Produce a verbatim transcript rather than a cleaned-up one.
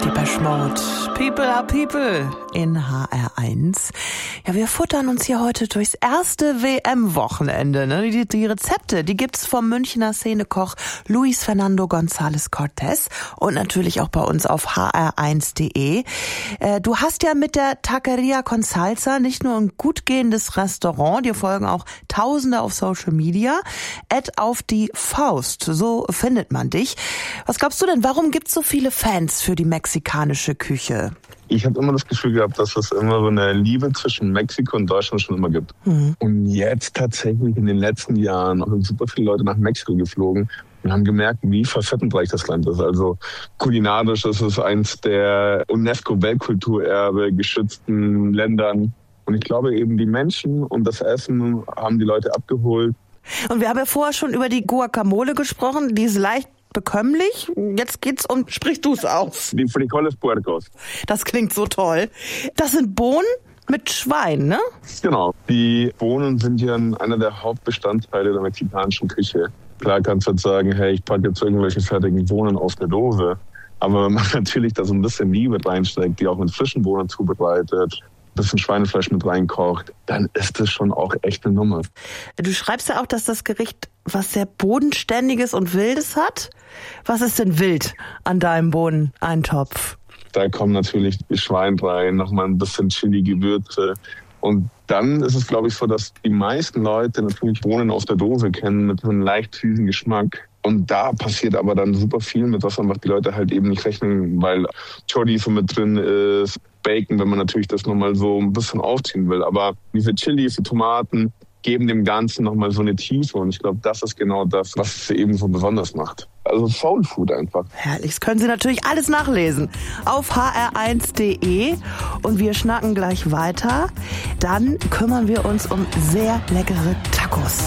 Depeche Mode. People are people in H R eins. Ja, wir futtern uns hier heute durchs erste W M-Wochenende. Ne? Die, die Rezepte, die gibt's vom Münchner Szenekoch Luis Fernando González Cortés und natürlich auch bei uns auf h r eins punkt de. Äh, du hast ja mit der Taqueria con Salsa nicht nur ein gut gehendes Restaurant, dir folgen auch Tausende auf Social Media. Ad auf die Faust, so findet man dich. Was glaubst du denn, warum gibt's so viele Fans für die mexikanische Küche? Ich habe immer das Gefühl gehabt, dass es immer so eine Liebe zwischen Mexiko und Deutschland schon immer gibt. Mhm. Und jetzt tatsächlich in den letzten Jahren sind super viele Leute nach Mexiko geflogen und haben gemerkt, wie facettenreich das Land ist. Also kulinarisch ist es eins der UNESCO-Weltkulturerbe geschützten Ländern. Und ich glaube eben, die Menschen und das Essen haben die Leute abgeholt. Und wir haben ja vorher schon über die Guacamole gesprochen, die ist leicht bekömmlich. Jetzt geht's um, sprich du's aus. Die Frijoles Puercos. Das klingt so toll. Das sind Bohnen mit Schwein, ne? Genau. Die Bohnen sind ja einer der Hauptbestandteile der mexikanischen Küche. Klar kannst du jetzt sagen, hey, ich packe jetzt irgendwelche fertigen Bohnen auf der Dose. Aber wenn man natürlich da so ein bisschen Liebe reinsteckt, die auch mit frischen Bohnen zubereitet, ein bisschen Schweinefleisch mit reinkocht, dann ist das schon auch echt eine Nummer. Du schreibst ja auch, dass das Gericht was sehr Bodenständiges und Wildes hat. Was ist denn wild an deinem Bohneneintopf? Da kommen natürlich die Schwein rein, nochmal ein bisschen Chili-Gewürze. Und dann ist es, glaube ich, so, dass die meisten Leute natürlich Bohnen aus der Dose kennen mit einem leicht süßen Geschmack. Und da passiert aber dann super viel, mit was einfach die Leute halt eben nicht rechnen, weil Chorizo mit drin ist, Bacon, wenn man natürlich das nochmal so ein bisschen aufziehen will. Aber diese Chilis, die Tomaten geben dem Ganzen nochmal so eine Tiefe. Und ich glaube, das ist genau das, was es eben so besonders macht. Also Soul Food einfach. Herrlich, das können Sie natürlich alles nachlesen auf h r eins punkt de. Und wir schnacken gleich weiter. Dann kümmern wir uns um sehr leckere Tacos.